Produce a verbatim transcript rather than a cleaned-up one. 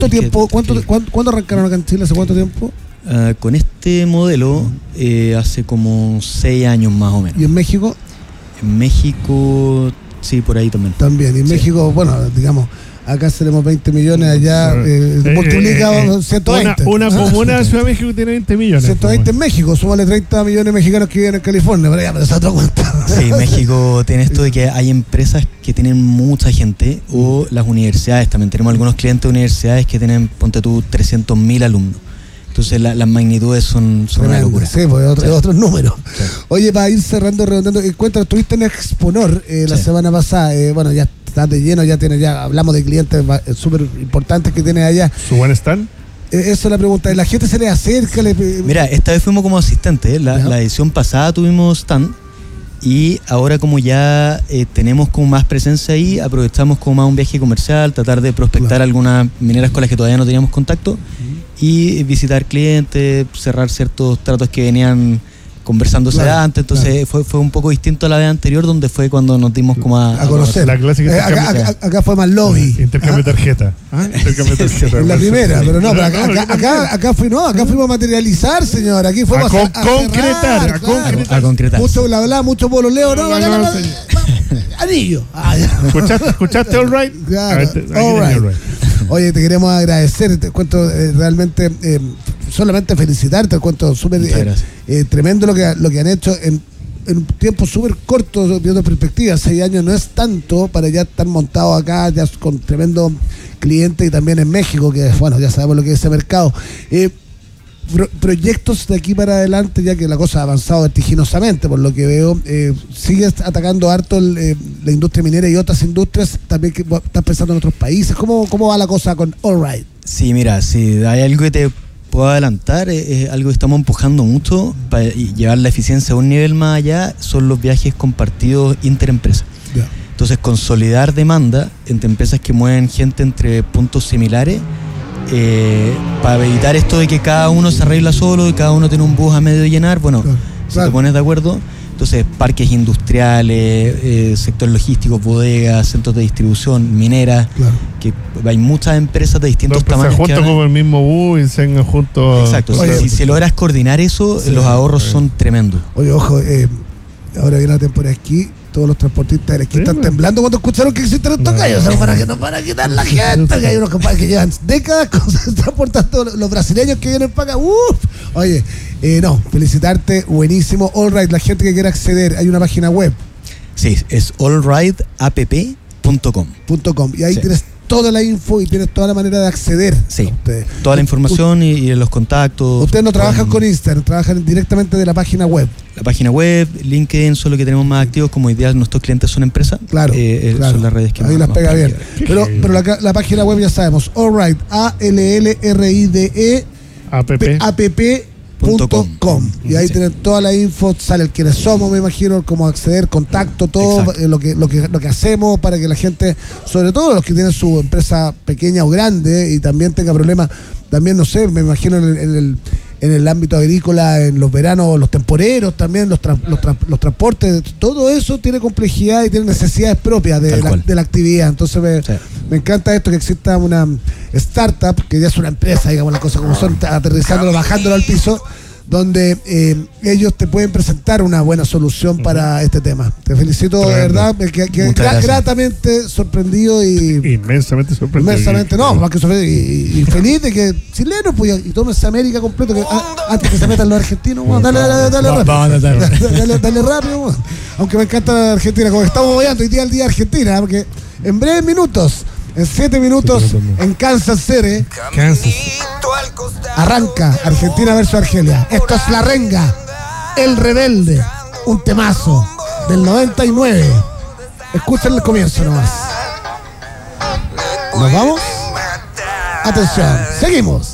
¿Cuánto tiempo, cuánto, sí. ¿cuánto, ¿cuándo arrancaron acá en Chile? ¿Hace cuánto tiempo? Uh, con este modelo eh, hace como seis años más o menos. ¿Y en México? En México, sí, por ahí también. También, y en sí. México, bueno, digamos, acá tenemos veinte millones, allá eh, eh, multiplica eh, eh, ciento veinte. Una, una comuna de Ciudad de México tiene veinte millones. ciento veinte en México, súmale treinta millones de mexicanos que viven en California, pero ya me das otra cuenta. Sí, México tiene esto de que hay empresas que tienen mucha gente, o las universidades también. Tenemos algunos clientes de universidades que tienen, ponte tú, trescientos mil alumnos. Entonces la, las magnitudes son, son una locura. Sí, pues otro, sí. otros números. Sí. Oye, para ir cerrando, redondeando, encuentro, estuviste en Exponor eh, la sí. semana pasada, eh, bueno, ya estás de lleno, ya tienes, ya hablamos de clientes súper importantes que tienes allá. ¿Su buen stand? Eh, esa es la pregunta, ¿la gente se le acerca? Le... Mira, esta vez fuimos como asistentes, la, la edición pasada tuvimos stand, y ahora como ya eh, tenemos como más presencia ahí, aprovechamos como más un viaje comercial, tratar de prospectar claro. algunas mineras con las que todavía no teníamos contacto, uh-huh. y visitar clientes, cerrar ciertos tratos que venían conversándose claro, antes, entonces claro. fue, fue un poco distinto a la vez anterior, donde fue cuando nos dimos como a, a conocer. La clásica eh, acá, acá, acá fue más lobby. Intercambio de tarjeta. ¿Ah? Intercambio de tarjeta. En la primera, pero no, pero acá, acá, acá, acá, fui, no, acá fuimos a materializar, señor. Aquí fuimos a, a, a, concretar, cerrar, a, claro. concretar. a concretar. Mucho bla bla, mucho bololeo, no, no, no, no, no, no anillo. Ah, ¿Escuchaste, ¿Escuchaste All Right? Claro, ver, te, all right. all right. Oye, te queremos agradecer, te cuento eh, realmente, eh, solamente felicitarte, te cuento súper eh, eh, tremendo lo que, lo que han hecho en, en un tiempo súper corto, viendo perspectiva, seis años no es tanto para ya estar montados acá, ya con tremendo cliente, y también en México, que bueno, ya sabemos lo que es ese mercado. Eh, Pro, proyectos de aquí para adelante, ya que la cosa ha avanzado vertiginosamente, por lo que veo, eh, sigues atacando harto el, eh, la industria minera y otras industrias también que estás pensando en otros países. ¿Cómo, cómo va la cosa con All Right? Sí, mira, si hay algo que te puedo adelantar, es, es algo que estamos empujando mucho para llevar la eficiencia a un nivel más allá, son los viajes compartidos interempresas. Yeah. Entonces, consolidar demanda entre empresas que mueven gente entre puntos similares, Eh, para evitar esto de que cada uno se arregla solo y cada uno tiene un bus a medio llenar. Bueno, claro, si claro. te pones de acuerdo, entonces parques industriales, eh, sector logístico, bodegas, centros de distribución, mineras, claro. que hay muchas empresas de distintos no, tamaños. Se juntan como el mismo bus y se vengan juntos. Exacto, Oye, si, si logras coordinar eso, sí, los ahorros sí. son tremendos. Oye, ojo, eh, ahora viene la temporada aquí. Todos los transportistas de aquí sí, están bueno. temblando cuando escucharon que existen estos callos, no. o sea, para que no para quitar la gente, que hay unos compadres que llevan décadas transportando los brasileños que vienen para acá. Uf. Oye, eh, no, felicitarte, buenísimo. All Right, la gente que quiera acceder, hay una página web. Sí, es all right app punto com. Y ahí sí. tienes toda la info y tienes toda la manera de acceder. Sí, toda la información y, y los contactos. Ustedes no trabajan con, con Instagram, trabajan directamente de la página web. La página web, LinkedIn son lo que tenemos más activos, como hoy día nuestros clientes son empresas. Claro, eh, claro. Son las redes que ahí más, las pega bien. Que pero pero la, la página web ya sabemos, All Right, A L L R I D E app punto com. Y ahí sí. tienen toda la info, sale el quiénes somos, me imagino, cómo acceder, contacto, todo eh, lo que lo que lo que hacemos para que la gente, sobre todo los que tienen su empresa pequeña o grande y también tenga problemas, también no sé, me imagino en el, en el en el ámbito agrícola, en los veranos, los temporeros también, los, tra- los, tra- los transportes, todo eso tiene complejidad y tiene necesidades propias de, la, de la actividad. Entonces me, sí. me encanta esto, que exista una startup, que ya es una empresa, digamos las cosas como son, aterrizándolo, bajándolo al piso, donde eh, ellos te pueden presentar una buena solución uh-huh. para este tema. Te felicito, de verdad, me que, que gra- gratamente sorprendido y... Inmensamente sorprendido. Inmensamente, no, más que sorprendido. Y, y feliz de que chilenos, pues, y tómense América completo, que a, antes que se metan los argentinos, bueno, dale, dale, dale, dale, rápido. Dale, dale, dale rápido, bueno. Aunque me encanta la Argentina, como estamos voyando hoy día el día de Argentina, porque en breves minutos, en siete minutos, sí, en Kansas City, Kansas. arranca Argentina versus Argelia. Esto es La Renga, El Rebelde, un temazo del noventa y nueve. Escuchen el comienzo nomás. ¿Nos vamos? Atención, seguimos.